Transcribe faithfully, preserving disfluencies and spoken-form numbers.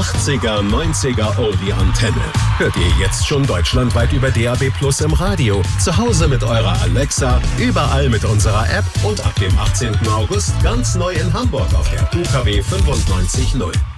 achtziger, neunziger Oldie-Antenne. Hört ihr jetzt schon deutschlandweit über D A B Plus im Radio, zu Hause mit eurer Alexa, überall mit unserer App und ab dem achtzehnten August ganz neu in Hamburg auf der U K W fünfundneunzig null.